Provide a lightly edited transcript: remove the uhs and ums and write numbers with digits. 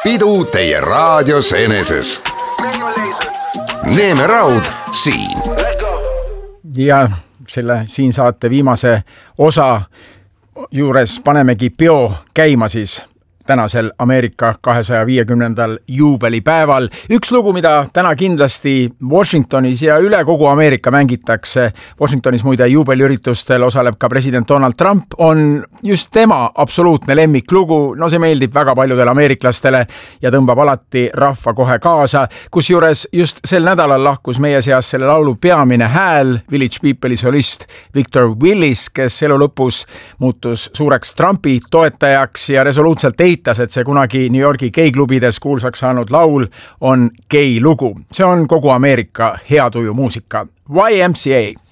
pidu teie raadios eneses. Neeme Raud siin. Ja selle siin saate viimase osa juures panemegi peo käima siis tänasel Ameerika 250. juubelipäeval. Üks lugu, mida täna kindlasti Washingtonis ja üle kogu Ameerika mängitakse. Washingtonis muide juubeliüritustel osaleb ka president Donald Trump, on just tema absoluutne lemmiklugu. No see meeldib väga paljudele ameeriklastele ja tõmbab alati rahva kohe kaasa. Kusjuures just sel nädalal lahkus meie seas selle laulu peamine hääl, Village People'i solist Victor Willis, kes elu lõpus muutus suureks Trumpi toetajaks ja resoluutselt et see kunagi New Yorgi geiklubides kuulsaks saanud laul on gei lugu. See on kogu Ameerika hea tuju muusika. YMCA.